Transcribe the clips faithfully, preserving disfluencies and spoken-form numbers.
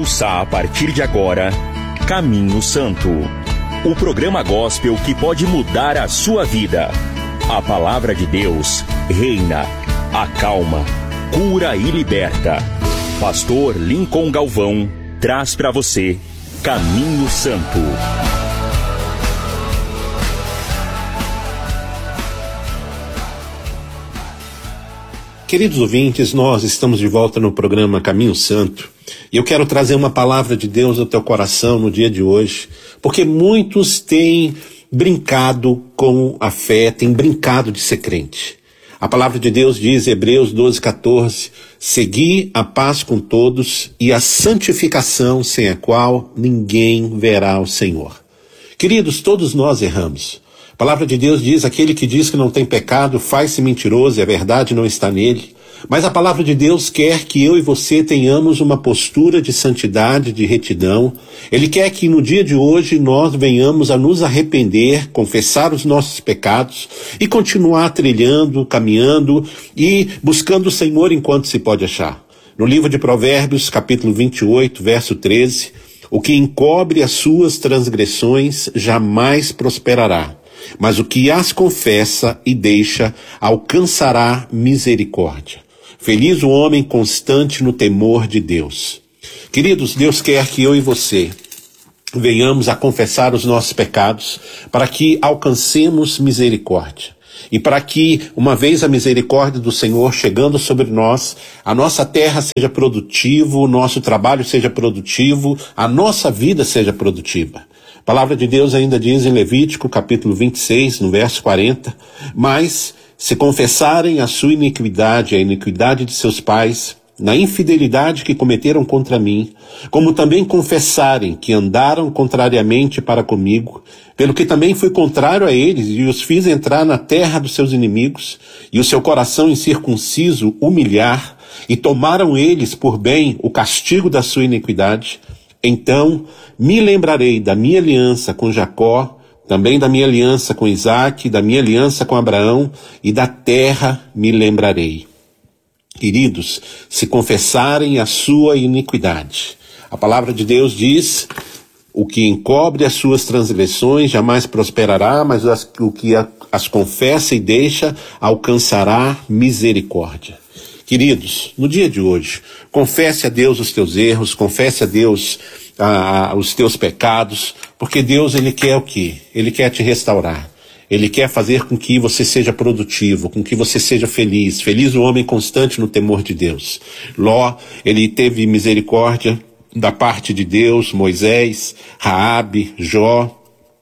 Ouça a partir de agora Caminho Santo, o programa gospel que pode mudar a sua vida. A palavra de Deus reina, acalma, cura e liberta. Pastor Lincoln Galvão traz para você Caminho Santo. Queridos ouvintes, nós estamos de volta no programa Caminho Santo e eu quero trazer uma palavra de Deus ao teu coração no dia de hoje, porque muitos têm brincado com a fé, têm brincado de ser crente. A palavra de Deus diz, Hebreus doze, quatorze, segui a paz com todos e a santificação sem a qual ninguém verá o Senhor. Queridos, todos nós erramos. A palavra de Deus diz, aquele que diz que não tem pecado faz-se mentiroso e a verdade não está nele. Mas a palavra de Deus quer que eu e você tenhamos uma postura de santidade, de retidão. Ele quer que no dia de hoje nós venhamos a nos arrepender, confessar os nossos pecados e continuar trilhando, caminhando e buscando o Senhor enquanto se pode achar. No livro de Provérbios, capítulo vinte e oito, verso treze, o que encobre as suas transgressões jamais prosperará, mas o que as confessa e deixa alcançará misericórdia. Feliz o homem constante no temor de Deus. Queridos, Deus quer que eu e você venhamos a confessar os nossos pecados para que alcancemos misericórdia. E para que, uma vez a misericórdia do Senhor chegando sobre nós, a nossa terra seja produtiva, o nosso trabalho seja produtivo, a nossa vida seja produtiva. A palavra de Deus ainda diz em Levítico, capítulo vinte e seis, no verso quarenta, mas se confessarem a sua iniquidade, a iniquidade de seus pais, na infidelidade que cometeram contra mim, como também confessarem que andaram contrariamente para comigo, pelo que também fui contrário a eles e os fiz entrar na terra dos seus inimigos, e o seu coração incircunciso humilhar, e tomaram eles por bem o castigo da sua iniquidade, então me lembrarei da minha aliança com Jacó, também da minha aliança com Isaque, da minha aliança com Abraão, e da terra me lembrarei. Queridos, se confessarem a sua iniquidade, a palavra de Deus diz, o que encobre as suas transgressões jamais prosperará, mas as, o que a, as confessa e deixa alcançará misericórdia. Queridos, no dia de hoje, confesse a Deus os teus erros, confesse a Deus ah, os teus pecados, porque Deus, Ele quer o quê? Ele quer te restaurar. Ele quer fazer com que você seja produtivo, com que você seja feliz. Feliz o homem constante no temor de Deus. Ló, ele teve misericórdia da parte de Deus, Moisés, Raabe, Jó.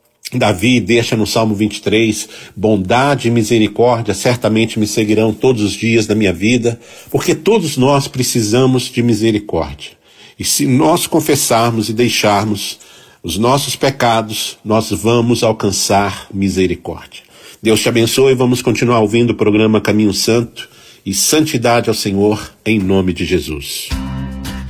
Davi deixa no Salmo vinte e três, bondade e misericórdia certamente me seguirão todos os dias da minha vida, porque todos nós precisamos de misericórdia. E se nós confessarmos e deixarmos os nossos pecados, nós vamos alcançar misericórdia. Deus te abençoe e vamos continuar ouvindo o programa Caminho Santo e santidade ao Senhor em nome de Jesus.